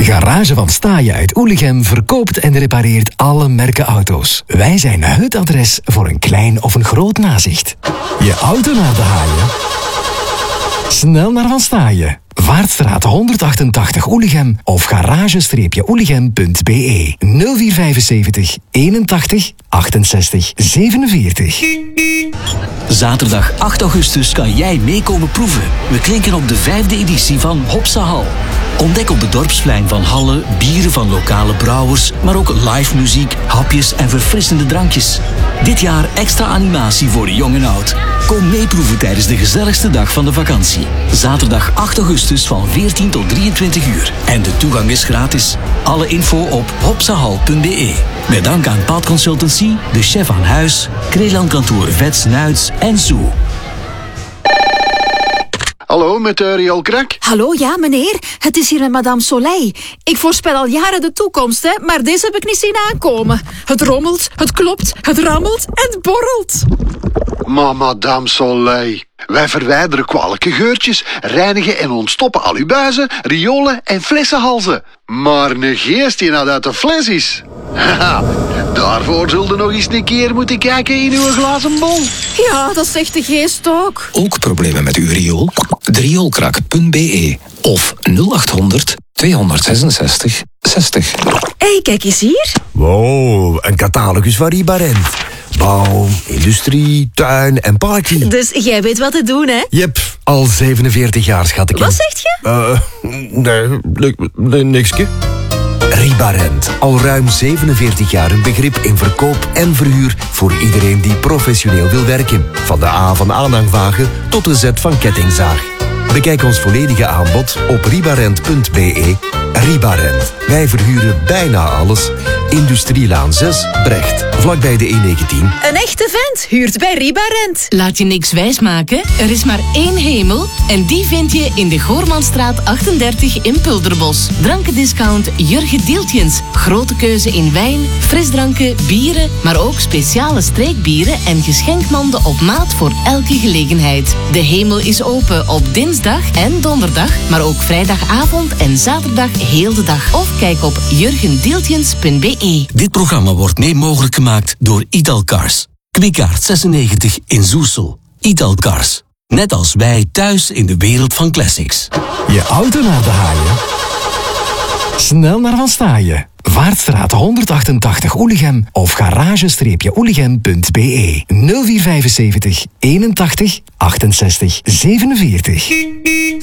Garage van Staaien uit Oelichem verkoopt en repareert alle merken auto's. Wij zijn het adres voor een klein of een groot nazicht. Je auto naar de haaien? Snel naar Van Staaien. Vaartstraat 188 Oelichem of garage-oelichem.be 0475 81 68 47. Zaterdag 8 augustus kan jij meekomen proeven. We klinken op de 5e editie van Hopsa Hal. Ontdek op de Dorpsplein van Halle bieren van lokale brouwers, maar ook live muziek, hapjes en verfrissende drankjes. Dit jaar extra animatie voor jong en oud. Kom meeproeven tijdens de gezelligste dag van de vakantie. Zaterdag 8 augustus van 14 tot 23 uur. En de toegang is gratis. Alle info op hopsahal.be. Met dank aan Paad Consultancy, de chef aan huis, Kreeland kantoor Vets Nuits en Zoo. Hallo, met Riool Krak? Hallo, ja meneer. Het is hier met madame Soleil. Ik voorspel al jaren de toekomst, hè, maar deze heb ik niet zien aankomen. Het rommelt, het klopt, het rammelt en het borrelt. Maar madame Soleil, wij verwijderen kwalijke geurtjes, reinigen en ontstoppen al uw buizen, riolen en flessenhalzen. Maar een geest die nou uit de fles is. Haha, daarvoor zullen we nog eens een keer moeten kijken in uw glazen bol. Ja, dat zegt de geest ook. Ook problemen met uw riool? Rioolkrak.be of 0800 266 60. Hé, kijk eens hier. Wow, een catalogus van Ribarent. Bouw, industrie, tuin en parking. Dus jij weet wat te doen, hè? Jep, al 47 jaar, schatje. Wat zegt je? Nee, nikske. Ribarent, al ruim 47 jaar een begrip in verkoop en verhuur voor iedereen die professioneel wil werken. Van de A van aanhangwagen tot de Z van kettingzaag. Bekijk ons volledige aanbod op ribarent.be. Ribarent, wij verhuren bijna alles. Industrielaan 6, Brecht, vlakbij de E19. Een echte vent huurt bij Ribarent. Laat je niks wijsmaken, er is maar één hemel en die vind je in de Goormanstraat 38 in Pulderbos. Drankendiscount Jurgen Deeltjens. Grote keuze in wijn, frisdranken, bieren, maar ook speciale streekbieren en geschenkmanden op maat voor elke gelegenheid. De hemel is open op dinsdag en donderdag, maar ook vrijdagavond en zaterdag heel de dag. Of kijk op jurgendeeltjens.be. Dit programma wordt mee mogelijk gemaakt door Italcars. Kwikaart 96 in Zoersel. Italcars. Net als wij thuis in de wereld van classics. Je auto naar de haaien? Snel naar Van Staaien. Vaartstraat 188 Oelichem of garage-oelichem.be 0475 81 68 47.